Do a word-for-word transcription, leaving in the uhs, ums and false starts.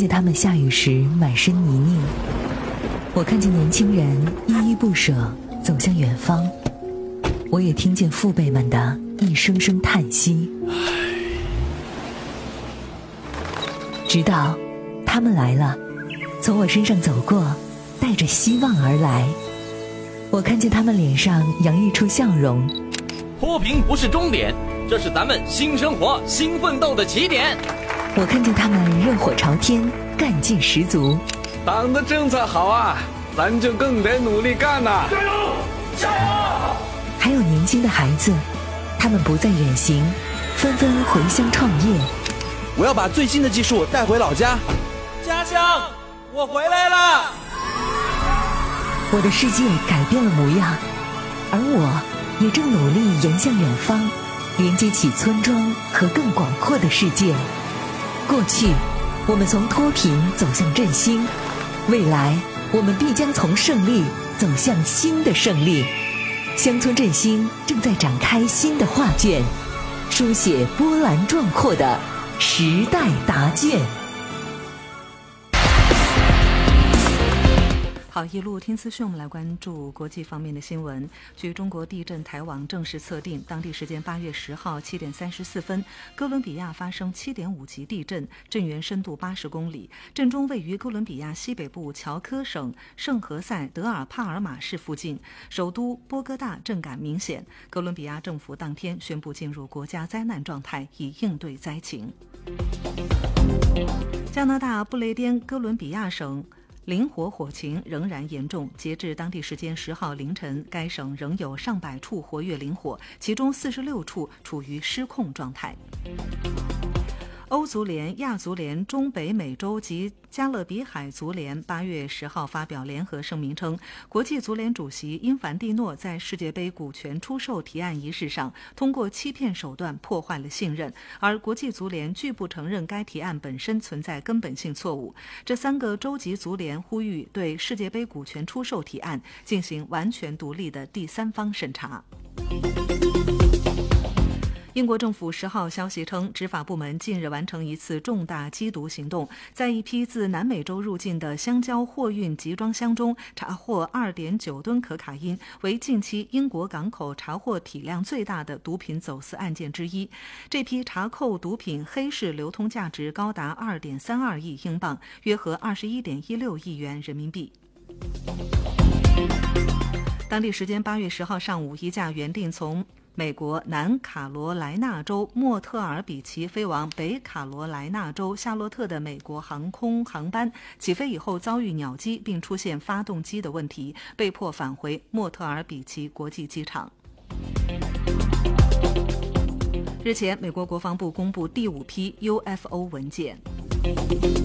见他们下雨时满身泥泞，我看见年轻人依依不舍走向远方，我也听见父辈们的一声声叹息。直到他们来了，从我身上走过，带着希望而来。我看见他们脸上洋溢出笑容。 脱贫不是终点，这是咱们新生活、新奋斗的起点。 我看见他们热火朝天，干劲十足。 党的政策好啊，咱就更得努力干呐！ 加油！加油！ 还有年轻的孩子，他们不再远行，纷纷回乡创业。 我要把最新的技术带回老家。 家乡，我回来了！ 我的世界改变了模样，而我也正努力迎向远方，连接起村庄和更广阔的世界。过去，我们从脱贫走向振兴，未来，我们必将从胜利走向新的胜利。乡村振兴正在展开新的画卷，书写波澜壮阔的时代答卷。 好，一路听资讯，我们来关注国际方面的新闻。据中国地震台网正式测定，当地时间八月十号七点三十四分，哥伦比亚发生七点五级地震，震源深度八十公里，震中位于哥伦比亚西北部乔科省圣何塞德尔帕尔马市附近，首都波哥大震感明显。哥伦比亚政府当天宣布进入国家灾难状态，以应对灾情。加拿大不列颠哥伦比亚省林火火情仍然严重，截至当地时间十号凌晨，该省仍有上百处活跃林火，其中四十六处处于失控状态。欧足联、亚足联、中北美洲及加勒比海足联八月十号发表联合声明称，国际足联主席因凡蒂诺在世界杯股权出售提案仪式上通过欺骗手段破坏了信任，而国际足联拒不承认该提案本身存在根本性错误。这三个洲级足联呼吁对世界杯股权出售提案进行完全独立的第三方审查。英国政府十号消息称，执法部门近日完成一次重大缉毒行动，在一批自南美洲入境的香蕉货运集装箱中查获 二点九吨可卡因，为近期英国港口查获体量最大的毒品走私案件之一。这批查扣毒品黑市流通价值高达 二点三二亿英镑，约合 二十一点一六亿元人民币。当地时间八月十号上午，一架原定从美国南卡罗来纳州莫特尔比奇飞往北卡罗来纳州夏洛特的美国航空航班起飞以后遭遇鸟击，并出现发动机的问题，被迫返回莫特尔比奇国际机场。日前，美国国防部公布第五批 U F O 文件。